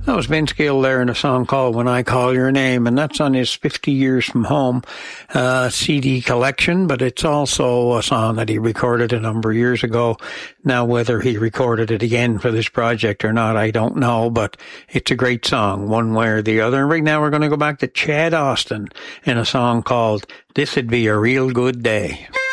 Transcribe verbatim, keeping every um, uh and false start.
That was Vince Gill there in a song called When I Call Your Name, and that's on his fifty Years From Home uh, C D collection, but it's also a song that he recorded a number of years ago. Now, whether he recorded it again for this project or not, I don't know, but it's a great song, one way or the other. And right now we're going to go back to Chad Austin in a song called This'd Be a Real Good Day.